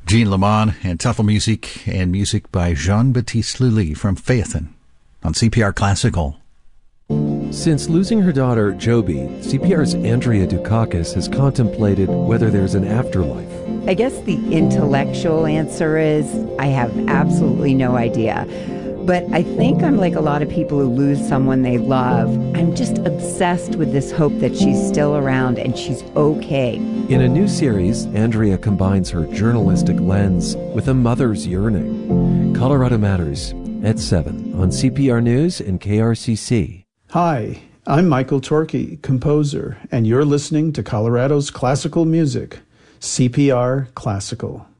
Jean Lamont and TEFL music and music by Jean-Baptiste Lully from Phaethon on CPR Classical. Since losing her daughter, Joby, CPR's Andrea Dukakis has contemplated whether there's an afterlife. I guess the intellectual answer is I have absolutely no idea. But I think I'm like a lot of people who lose someone they love. I'm just obsessed with this hope that she's still around and she's okay. In a new series, Andrea combines her journalistic lens with a mother's yearning. Colorado Matters at 7 on CPR News and KRCC. Hi, I'm Michael Torkey, composer, and you're listening to Colorado's classical music, CPR Classical.